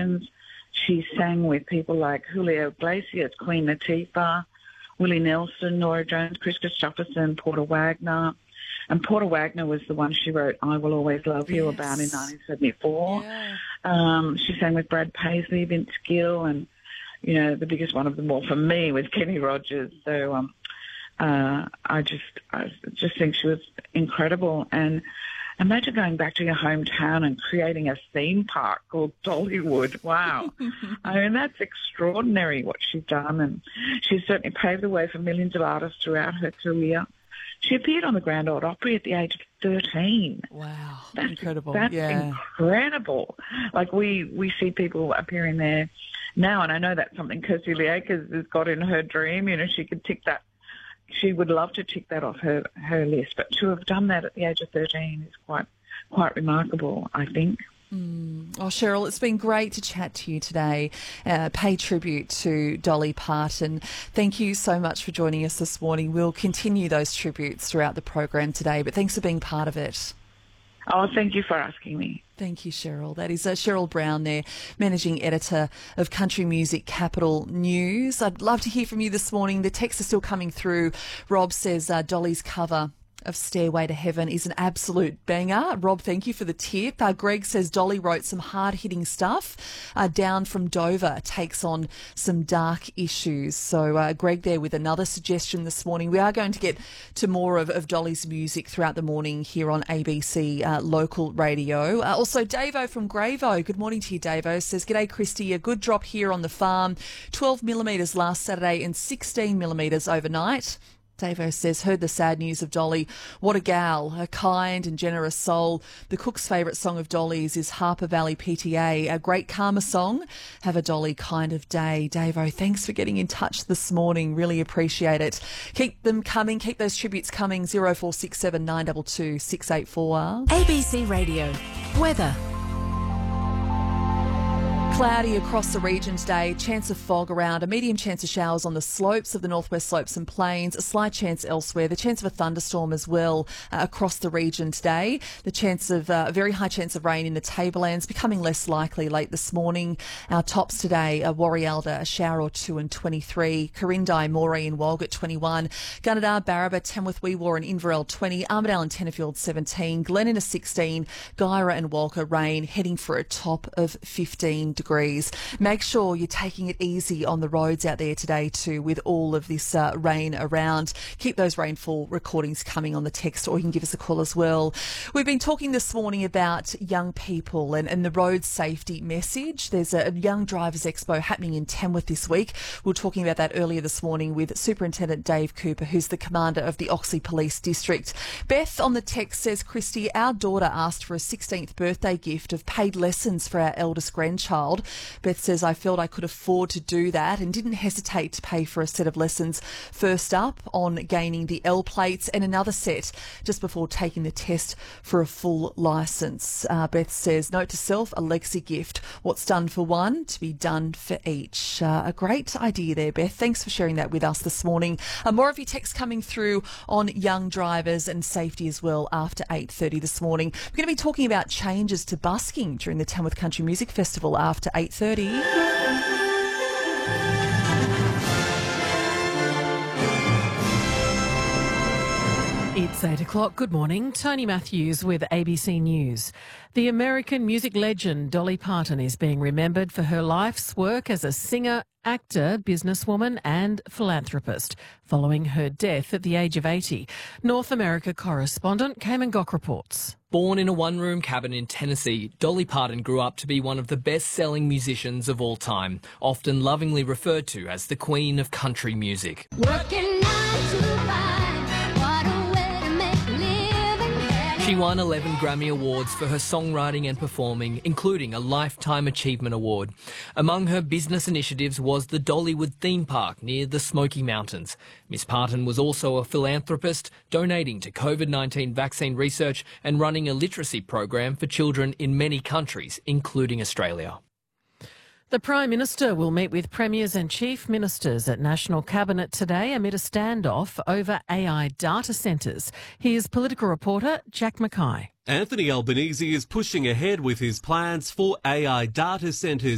productions. She sang with people like Julio Iglesias, Queen Latifah, Willie Nelson, Nora Jones, Chris Christopherson, Porter Wagner. And Porter Wagner was the one she wrote I Will Always Love You about in 1974. Yeah. She sang with Brad Paisley, Vince Gill, and, you know, the biggest one of them all for me was Kenny Rogers. So I just think she was incredible. And imagine going back to your hometown and creating a theme park called Dollywood. Wow. I mean, that's extraordinary what she's done. And she's certainly paved the way for millions of artists throughout her career. She appeared on the Grand Ole Opry at the age of 13. Wow, That's incredible. That's yeah. incredible. Like, we see people appearing there now, and I know that's something Kirsty Lee Akers has got in her dream. You know, she could tick that. She would love to tick that off her list, but to have done that at the age of 13 is quite remarkable, I think. Oh, Cheryl, it's been great to chat to you today, pay tribute to Dolly Parton. Thank you so much for joining us this morning. We'll continue those tributes throughout the program today, but thanks for being part of it. Oh, thank you for asking me. Thank you, Cheryl. That is Cheryl Brown there, Managing Editor of Country Music Capital News. I'd love to hear from you this morning. The texts are still coming through. Rob says Dolly's cover of Stairway to Heaven is an absolute banger. Rob, thank you for the tip. Greg says Dolly wrote some hard-hitting stuff. Down from Dover takes on some dark issues. So Greg there with another suggestion this morning. We are going to get to more of Dolly's music throughout the morning here on ABC Local Radio. Also, Davo from Gravo. Good morning to you, Davo. Says, G'day, Christy. A good drop here on the farm. 12 millimetres last Saturday and 16 millimetres overnight. Davo says, heard the sad news of Dolly. What a gal, a kind and generous soul. The cook's favourite song of Dolly's is Harper Valley PTA, a great karma song. Have a Dolly kind of day. Davo, thanks for getting in touch this morning. Really appreciate it. Keep them coming. Keep those tributes coming. 0467 922 684. ABC Radio. Weather. Cloudy across the region today, chance of fog around, a medium chance of showers on the slopes of the northwest slopes and plains, a slight chance elsewhere, the chance of a thunderstorm as well across the region today, the chance of a very high chance of rain in the tablelands, becoming less likely late this morning. Our tops today, Warrialda, a shower or two and 23, Corindai, Moree and Walgett 21, Gunnedah, Barraba, Tamworth, Weewar and Inverell 20, Armidale and Tenterfield 17, Glenina 16, Guyra and Walker rain, heading for a top of 15 degrees. Make sure you're taking it easy on the roads out there today too, with all of this rain around. Keep those rainfall recordings coming on the text, or you can give us a call as well. We've been talking this morning about young people and the road safety message. There's a Young Drivers Expo happening in Tamworth this week. We were talking about that earlier this morning with Superintendent Dave Cooper, who's the commander of the Oxley Police District. Beth on the text says, Christy, our daughter asked for a 16th birthday gift of paid lessons for our eldest grandchild. Beth says, I felt I could afford to do that and didn't hesitate to pay for a set of lessons. First up on gaining the L plates and another set just before taking the test for a full licence. Beth says, note to self, a legacy gift. What's done for one, to be done for each. A great idea there, Beth. Thanks for sharing that with us this morning. More of your texts coming through on young drivers and safety as well after 8:30 this morning. We're going to be talking about changes to busking during the Tamworth Country Music Festival after 8:30. It's 8 o'clock. Good morning. Tony Matthews with ABC News. The American music legend Dolly Parton is being remembered for her life's work as a singer, actor, businesswoman and philanthropist following her death at the age of 80. North America correspondent Cayman Gok reports. Born in a one-room cabin in Tennessee, Dolly Parton grew up to be one of the best-selling musicians of all time, often lovingly referred to as the Queen of Country Music. Working 9 to 5, what a way to make a living. She won 11 Grammy Awards for her songwriting and performing, including a Lifetime Achievement Award. Among her business initiatives was the Dollywood theme park near the Smoky Mountains. Miss Parton was also a philanthropist, donating to COVID-19 vaccine research and running a literacy program for children in many countries, including Australia. The Prime Minister will meet with premiers and chief ministers at National Cabinet today amid a standoff over AI data centres. Here's political reporter Jack Mackay. Anthony Albanese is pushing ahead with his plans for AI data centres